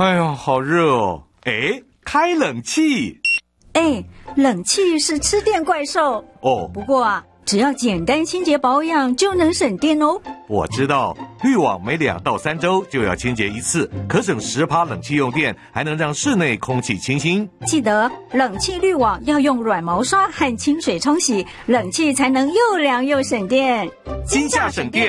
哎呀，好热哦！哎，开冷气。 哎，冷气是吃电怪兽哦。 不过啊，只要简单清洁保养就能省电哦。 我知道，滤网每2到3周就要清洁一次，可省10%冷气用电，还能让室内空气清新。 记得冷气滤网要用软毛刷和清水冲洗，冷气才能又凉又省电。 今夏省电。